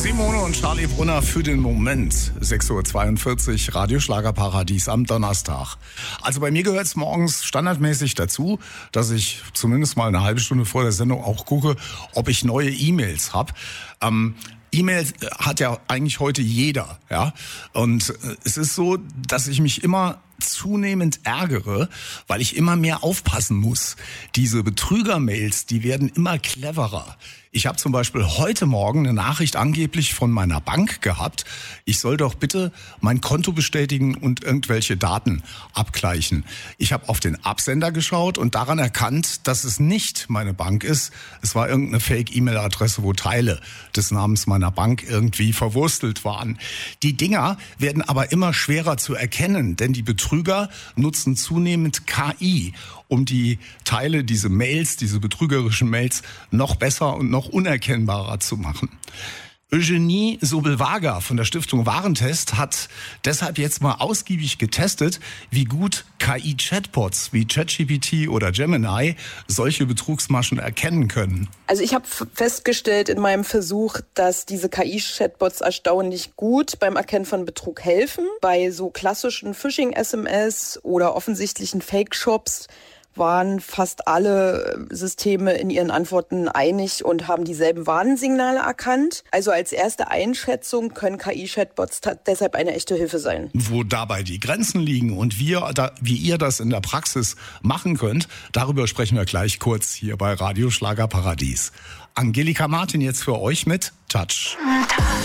Simone und Charlie Brunner für den Moment. 6.42 Uhr, Radioschlagerparadies am Donnerstag. Also bei mir gehört es morgens standardmäßig dazu, dass ich zumindest mal eine halbe Stunde vor der Sendung auch gucke, ob ich neue E-Mails habe. E-Mails hat ja eigentlich heute jeder, ja. Und es ist so, dass ich mich immer zunehmend ärgere, weil ich immer mehr aufpassen muss. Diese Betrüger-Mails, die werden immer cleverer. Ich habe zum Beispiel heute Morgen eine Nachricht angeblich von meiner Bank gehabt. Ich soll doch bitte mein Konto bestätigen und irgendwelche Daten abgleichen. Ich habe auf den Absender geschaut und daran erkannt, dass es nicht meine Bank ist. Es war irgendeine Fake-E-Mail-Adresse, wo Teile des Namens meiner Bank irgendwie verwurstelt waren. Die Dinger werden aber immer schwerer zu erkennen, denn die Betrüger nutzen zunehmend KI, um die Teile, diese Mails, diese betrügerischen Mails noch besser und noch unerkennbarer zu machen. Eugenie Sobelwager von der Stiftung Warentest hat deshalb jetzt mal ausgiebig getestet, wie gut KI-Chatbots wie ChatGPT oder Gemini solche Betrugsmaschen erkennen können. Also ich habe festgestellt in meinem Versuch, dass diese KI-Chatbots erstaunlich gut beim Erkennen von Betrug helfen. Bei so klassischen Phishing-SMS oder offensichtlichen Fake-Shops waren fast alle Systeme in ihren Antworten einig und haben dieselben Warnsignale erkannt. Also als erste Einschätzung können KI-Chatbots deshalb eine echte Hilfe sein. Wo dabei die Grenzen liegen und wie ihr das in der Praxis machen könnt, darüber sprechen wir gleich kurz hier bei Radio Schlagerparadies. Angelika Martin jetzt für euch mit Touch.